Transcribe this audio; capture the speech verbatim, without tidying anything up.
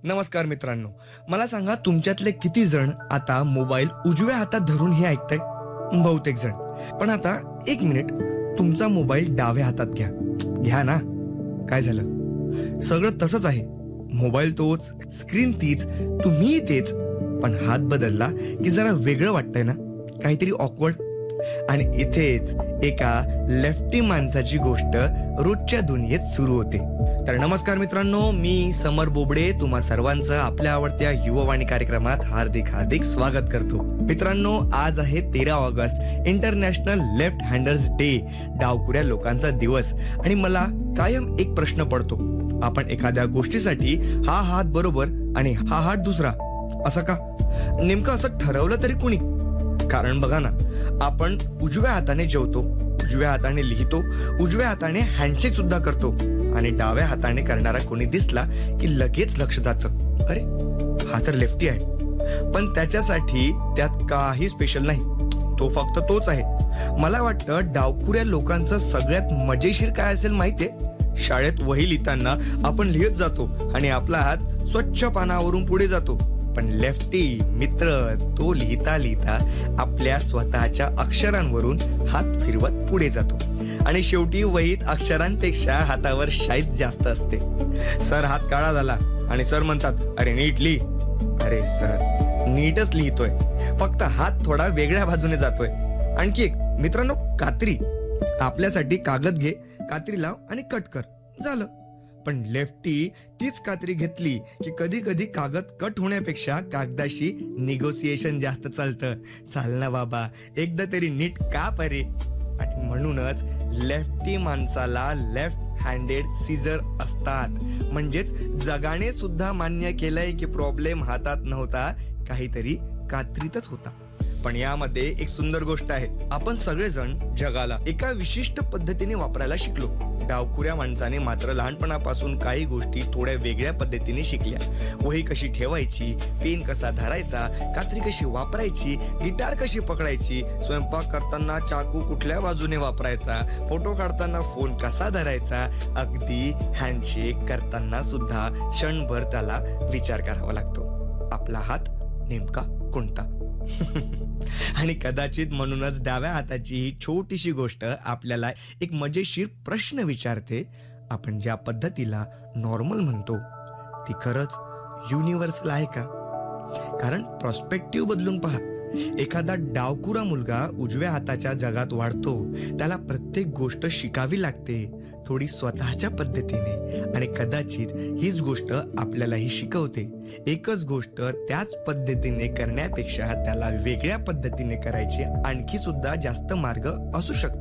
नमस्कार मित्रांनो, मला सांगा तुमच्यातले किती जण आता मोबाईल उजव्या हातात धरून हे ऐकताय? बहुतेक जण. पण आता एक मिनिट, तुमचा मोबाईल डाव्या हातात घ्या. घ्या ना. काय झालं? सगळं तसंच आहे. मोबाईल तोच, स्क्रीन तीच, तुम्ही तेच, पण हात बदलला की जरा वेगळं वाटतंय ना, काहीतरी ऑकवर्ड. आणि इथेच एका लेफ्टी माणसाची गोष्ट रोजच्या दुनियेत सुरू होते. तर नमस्कार मित्रांनो, मी समर बोबडे तुम्हा सर्वांचं आपल्या आवडत्या युववाणी कार्यक्रमात हार्दिक हार्दिक स्वागत करतो. मित्रांनो, आज आहे तेरा August, international left handers day, डावकुऱ्या लोकांचा दिवस. आणि मला कायम एक प्रश्न पडतो, आपण एखाद्या गोष्टीसाठी हा हात बरोबर आणि हा हात दुसरा असं का? नेमकं असं ठरवलं तरी कुणी? कारण बघा ना, आपण उजव्या हाताने जेवतो, उजव्या हाताने लिहितो, उजव्या हाताने हँडशेक सुद्धा करतो, आणि डाव्या हाताने करणारा कोणी दिसला की लगेच लक्ष जातं, अरे हा तर लेफ्टी आहे. पण त्याच्यासाठी त्यात काही स्पेशल नाही, तो फक्त तोच आहे. मला वाटतं डावकुऱ्या लोकांचं सगळ्यात मजेशीर काय असेल माहितीये? शाळेत वही लिहिताना आपण लिहित जातो आणि आपला हात स्वच्छ पानावरून पुढे जातो, पण लेफ्टी मित्र तो लिहिता लिहिता आपल्या स्वतःच्या अक्षरांवरून हात फिरवत पुढे जातो, आणि शेवटी वहीत अक्षरांपेक्षा हातावर शाईत जास्त असते. सर हात काळा झाला आणि सर म्हणतात, अरे नीट लिही. अरे सर नीटच लिहितोय, फक्त हात थोडा वेगळ्या बाजूने जातोय. आणखी एक मित्रांनो, कात्री. आपल्यासाठी कागद घे, कात्री लाव आणि कट कर, झालं. पण लेफ्टी तीच कात्री घेतली की कधी कधी कागद कट होण्यापेक्षा कागदाशी निगोसिएशन जास्त चालतं. चाल ना बाबा, एकदा तरी नीट का परे. आणि म्हणूनच लेफ्टी माणसाला लेफ्ट हँडेड सीझर असतात. म्हणजेच जगाने सुद्धा मान्य केलंय की प्रॉब्लेम हातात नव्हता, काहीतरी कात्रीतच होता. पण यामध्ये एक सुंदर गोष्ट आहे, आपण सगळेजण जगाला एका विशिष्ट पद्धतीने वापरायला शिकलो. डावकुऱ्या माणसाने मात्र लहानपणापासून काही गोष्टी थोड्या वेगळ्या पद्धतीने शिकल्या. वही कशी ठेवायची, पेन कसा धरायचा, कात्री कशी वापरायची, गिटार कशी पकडायची, स्वयंपाक करताना चाकू कुठल्या बाजूने वापरायचा, फोटो काढताना फोन कसा धरायचा, अगदी हँडशेक करताना सुद्धा क्षणभर त्याला विचार करावा लागतो, आपला हात नेमका कोणता. आणि कदाचित म्हणूनच डाव्या हाताची ही छोटीशी गोष्ट आपल्याला एक मजेशीर प्रश्न विचारते, आपण ज्या पद्धतीला नॉर्मल म्हणतो ती खरंच युनिव्हर्सल आहे का? कारण पर्स्पेक्टिव्ह बदलून पहा. एखादा डावकुरा मुलगा उजव्या हाताच्या जगात वाढतो, त्याला प्रत्येक गोष्ट शिकावी लागते थोडी स्वतःच्या पद्धतीने, आणि कदाचित हीच गोष्ट आपल्यालाही शिकवते. एकच गोष्ट त्याच पद्धतीने करण्यापेक्षा त्याला वेगळ्या पद्धतीने करायची आणखी सुद्धा जास्त मार्ग असू शकतात.